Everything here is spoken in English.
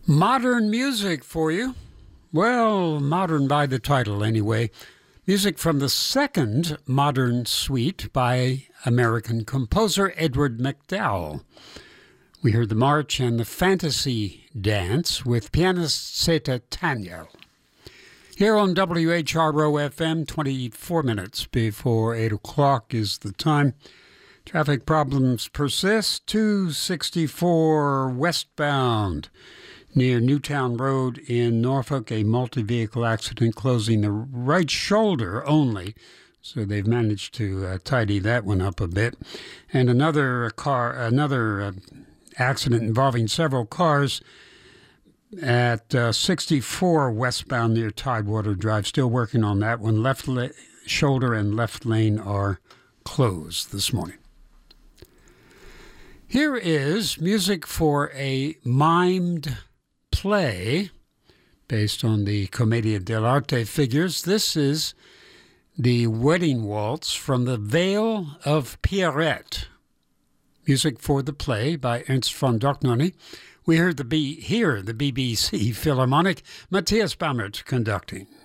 Modern music for you. Well, modern by the title anyway. Music from the second Modern Suite by American composer Edward MacDowell. We heard the March and the Fantasy Dance with pianist Zeta Tanyel. Here on WHRO FM, 24 minutes before 8 o'clock is the time. Traffic problems persist. 264 westbound near Newtown Road in Norfolk. A multi-vehicle accident closing the right shoulder only. So they've managed to tidy that one up a bit. And another accident involving several cars at 64 westbound near Tidewater Drive. Still working on that one. Left shoulder and left lane are closed this morning. Here is music for a mimed play based on the Commedia dell'arte figures. This is the Wedding Waltz from The Vale of Pierrette. Music for the play by Ernst von Dohnanyi. We heard the BBC Philharmonic, Matthias Bammert conducting.